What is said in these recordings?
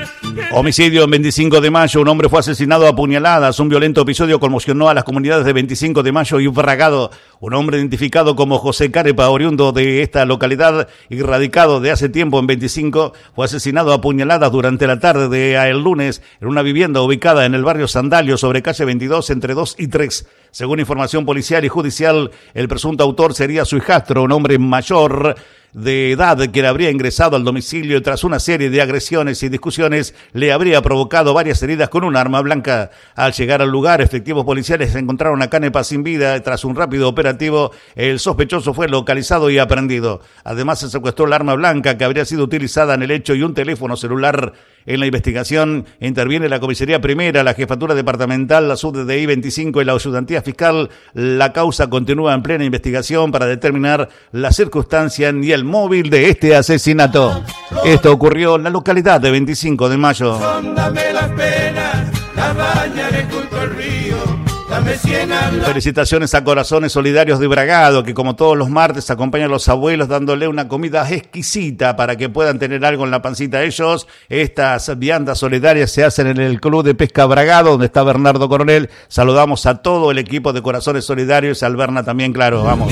Homicidio en 25 de mayo, un hombre fue asesinado a puñaladas. Un violento episodio conmocionó a las comunidades de 25 de mayo y Bragado. Un hombre identificado como José Carepa, oriundo de esta localidad y radicado de hace tiempo en 25, fue asesinado a puñaladas durante la tarde de el lunes en una vivienda ubicada en el barrio Sandalio sobre calle 22 entre 2 y 3. Según información policial y judicial, el presunto autor sería su hijastro, un hombre mayor de edad que le habría ingresado al domicilio y tras una serie de agresiones y discusiones le habría provocado varias heridas con un arma blanca. Al llegar al lugar, efectivos policiales encontraron a Canepa sin vida. Tras un rápido operativo, el sospechoso fue localizado y aprehendido. Además, se secuestró el arma blanca que habría sido utilizada en el hecho y un teléfono celular. En la investigación interviene la Comisaría Primera, la Jefatura Departamental, la SUDDI 25 y la Ayudantía Fiscal. La causa continúa en plena investigación para determinar la circunstancia y el móvil de este asesinato. Esto ocurrió en la localidad de 25 de mayo. Dame las penas, las bañaré junto al río. Felicitaciones a Corazones Solidarios de Bragado, que como todos los martes acompañan a los abuelos dándole una comida exquisita para que puedan tener algo en la pancita ellos. Estas viandas solidarias se hacen en el Club de Pesca Bragado, donde está Bernardo Coronel. Saludamos a todo el equipo de Corazones Solidarios, al Berna también, claro, vamos.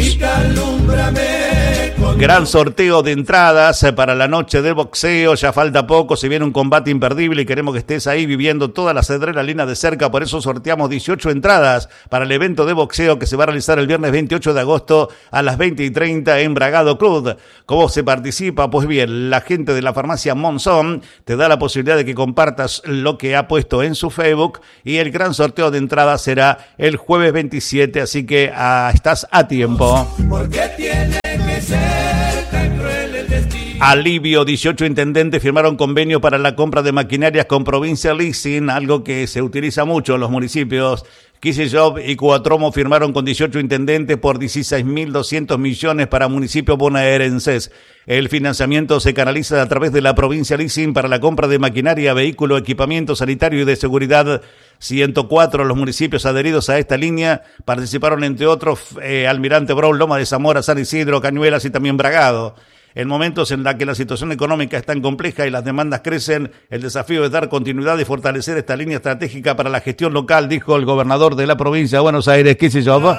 Gran sorteo de entradas para la noche del boxeo, ya falta poco, se viene un combate imperdible y queremos que estés ahí viviendo toda la adrenalina de cerca, por eso sorteamos 18 entradas para el evento de boxeo que se va a realizar el viernes 28 de agosto a las 20:30 en Bragado Club. ¿Cómo se participa? Pues bien, la gente de la farmacia Monzón te da la posibilidad de que compartas lo que ha puesto en su Facebook y el gran sorteo de entradas será el jueves 27, así que estás a tiempo. ¿Por qué tiene que ser tan cruel el destino? Alivio, 18 intendentes firmaron convenio para la compra de maquinarias con Provincia Leasing, algo que se utiliza mucho en los municipios. Kicillof y Cuatromo firmaron con 18 intendentes por 16.200 millones para municipios bonaerenses. El financiamiento se canaliza a través de la Provincia Leasing para la compra de maquinaria, vehículo, equipamiento sanitario y de seguridad. 104 los municipios adheridos a esta línea participaron, entre otros, Almirante Brown, Loma de Zamora, San Isidro, Cañuelas y también Bragado. En momentos en los que la situación económica es tan compleja y las demandas crecen, el desafío es dar continuidad y fortalecer esta línea estratégica para la gestión local, dijo el gobernador de la provincia de Buenos Aires, Kicillof.